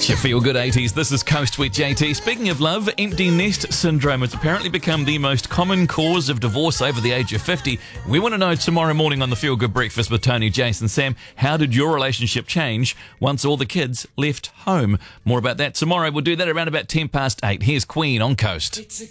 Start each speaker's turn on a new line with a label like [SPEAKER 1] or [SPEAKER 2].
[SPEAKER 1] It's your feel-good 80s. This is Coast with JT. Speaking of love, empty nest syndrome has apparently become the most common cause of divorce over the age of 50. We want to know tomorrow morning on the Feel Good Breakfast with Tony, Jason, Sam, how did your relationship change once all the kids left home? More about that tomorrow. We'll do that around about 8:10. Here's Queen on Coast.